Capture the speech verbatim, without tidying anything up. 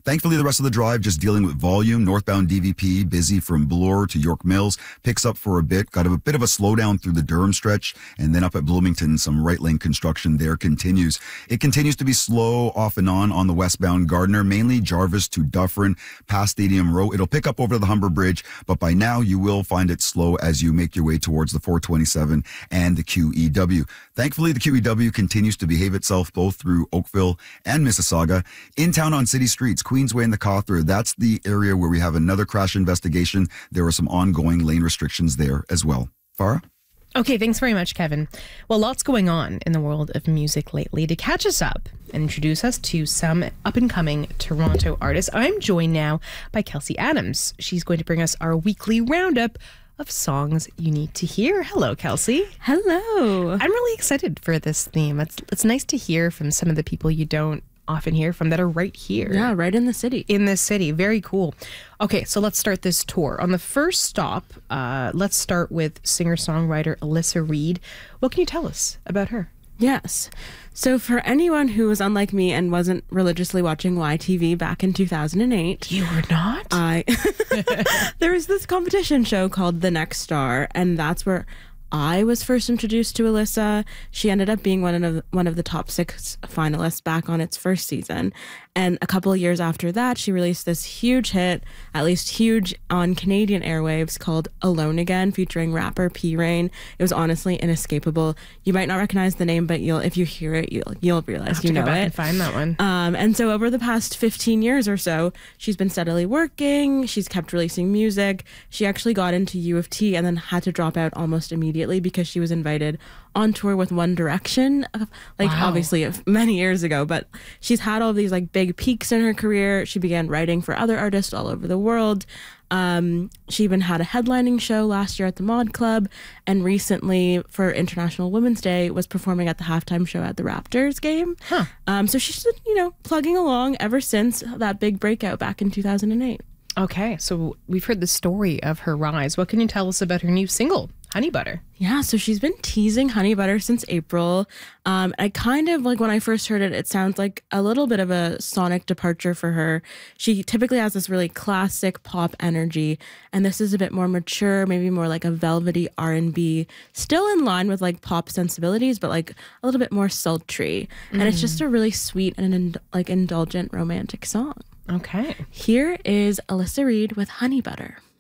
Thankfully, the rest of the drive just dealing with volume. Northbound D V P, busy from Bloor to York Mills, picks up for a bit. Got a bit of a slowdown through the Durham stretch, and then up at Bloomington, some right lane construction there continues. It continues to be slow off and on on the westbound Gardiner, mainly Jarvis to Dufferin, past Stadium Row. It'll pick up over the Humber Bridge, but by now you will find it slow as you make your way towards the four twenty-seven and the Q E W. Thankfully, the Q E W continues to behave itself both through Oakville and Mississauga. In town on city streets, Queensway and the Cawthra, that's the area where we have another crash investigation. There are some ongoing lane restrictions there as well. Farah? Okay, thanks very much, Kevin. Well, lots going on in the world of music lately. To catch us up and introduce us to some up-and-coming Toronto artists, I'm joined now by Kelsey Adams. She's going to bring us our weekly roundup of songs you need to hear. Hello, Kelsey. Hello. I'm really excited for this theme. It's, it's nice to hear from some of the people you don't often hear from that are right here. Yeah, right in the city. In this city. Very cool. Okay, so let's start this tour. On the first stop, uh, let's start with singer-songwriter Alyssa Reed. What can you tell us about her? Yes. So for anyone who was unlike me and wasn't religiously watching Y T V back in two thousand eight. You were not? I there was this competition show called The Next Star, and that's where I was first introduced to Alyssa. She ended up being one of one of the top six finalists back on its first season. And a couple of years after that, she released this huge hit, at least huge on Canadian airwaves, called Alone Again, featuring rapper P Rain. It was honestly inescapable. You might not recognize the name, but you'll if you hear it, you'll you'll realize you know go back it. And find that one. Um, and so over the past fifteen years or so, she's been steadily working. She's kept releasing music. She actually got into U of T and then had to drop out almost immediately because she was invited on tour with One Direction, uh, like Wow. obviously many years ago. But she's had all these like big peaks in her career. She began writing for other artists all over the world. Um, she even had a headlining show last year at the Mod Club, and recently for International Women's Day was performing at the halftime show at the Raptors game. Huh. Um, so she's been, you know, plugging along ever since that big breakout back in two thousand eight. Okay, so we've heard the story of her rise. What can you tell us about her new single, Honey Butter? Yeah, so she's been teasing Honey Butter since April. Um, I kind of, like when I first heard it, it sounds like a little bit of a sonic departure for her. She typically has this really classic pop energy, and this is a bit more mature, maybe more like a velvety R and B, still in line with like pop sensibilities, but like a little bit more sultry. Mm. And it's just a really sweet and ind- like indulgent romantic song. Okay. Here is Alyssa Reed with Honey Butter.